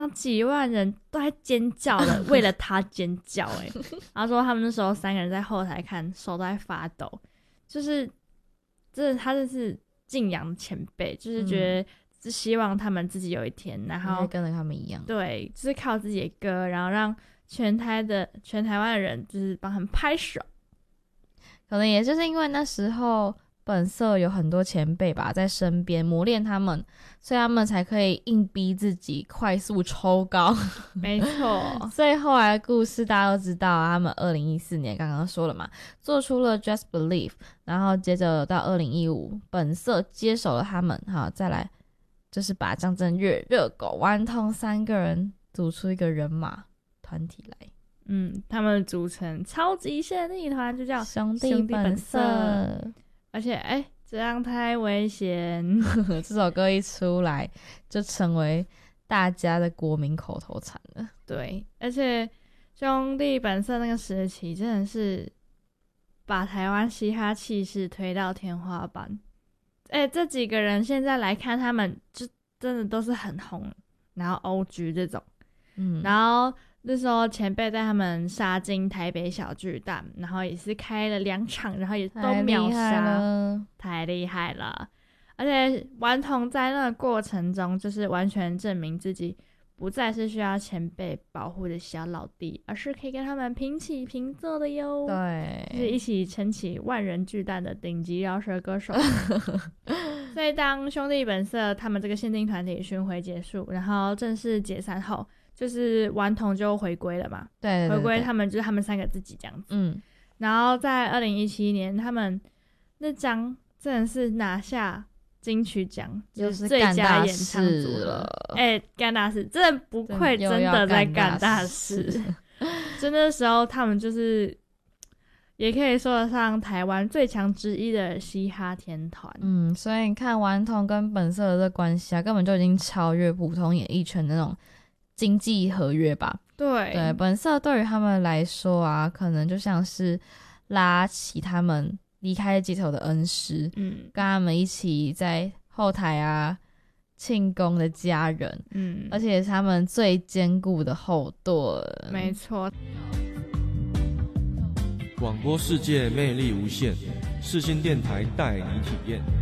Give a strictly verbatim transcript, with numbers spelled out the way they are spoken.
几万人都在尖叫的为了他尖叫哎、欸，然后说他们那时候三个人在后台看，手都在发抖，就是这他就是敬仰前辈，就是觉得是希望他们自己有一天，然后跟着他们一样， 对，就是靠自己的歌，然后让全台的全台湾的人就是帮他们拍手。 可能也就是因为那时候本色有很多前辈吧在身边磨练他们，所以他们才可以硬逼自己快速抽高。 没错， 所以后来的故事大家都知道啊，他们二零一四年刚刚说了嘛，做出了 Just Believe， 然后接着到二零一五本色接手了他们，好再来就是把张震岳、热狗、顽童三个人组出一个人马团体来。 嗯，他们组成超级炫力团，就叫兄弟本色。 而且哎，这样太危险。 这首歌一出来就成为大家的国民口头禅了。 对，而且兄弟本色那个时期真的是把台湾嘻哈气势推到天花板。哎，这几个人现在来看他们就真的都是很红，然后 O G 这种，嗯，然后那时候前辈带他们杀进台北小巨蛋，然后也是开了两场，然后也都秒杀，太厉害了。而且顽童在那个过程中就是完全证明自己不再是需要前辈保护的小老弟，而是可以跟他们平起平坐的哟。 对， 就是一起撑起万人巨蛋的顶级饶舌歌手。所以当兄弟本色他们这个限定团体巡回结束，然后正式解散后，就是顽童就回归了嘛。 对， 对， 对， 回归他们就是他们三个自己这样子。嗯，然后在二零一七年，他们那张真的是拿下金曲奖，就是最佳演唱组了。哎、欸，干大事，真的不愧真的在干大事。就那时候他们就是也可以说得上台湾最强之一的嘻哈天团。 嗯，所以你看顽童跟本色的这关系啊，根本就已经超越普通演艺圈的那种经济合约吧。 对对，本色对于他们来说啊，可能就像是拉起他们离开街头的恩师，嗯，跟他们一起在后台啊庆功的家人，嗯，而且是他们最坚固的后盾。 没错。 广播世界魅力无限，世新电台带你体验。